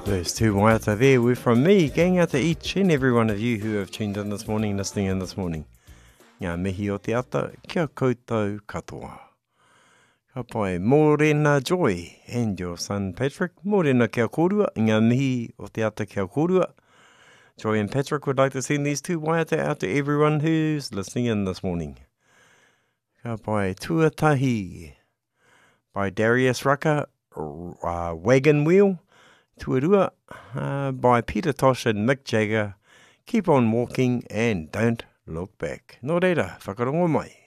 There's two waiata there. We're from me, going out to each and every one of you who have tuned in this morning, listening in this morning. Ngā mihi o te ata, kia koutou katoa. Ka pai Morena Joy and your son Patrick. Morena kia kōrua, ngā mihi o te ata kia kōrua. Joy and Patrick would like to send these two waiata out to everyone who's listening in this morning. Ka pai Tuatahi by Darius Rucker, Wagon Wheel. Tuarua by Peter Tosh and Mick Jagger. Keep on walking and don't look back. Nō reira, whakarongo mai.